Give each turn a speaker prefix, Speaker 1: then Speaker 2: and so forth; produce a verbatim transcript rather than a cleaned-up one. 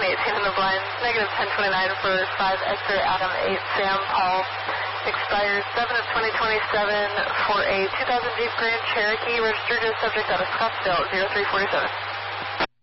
Speaker 1: eighteen in the blind. Negative ten twenty-nine for five X-ray Adam eight Sam Paul. Expires seven of twenty twenty-seven for a two thousand Jeep Grand Cherokee registered as subject out of Scottsdale zero three four seven.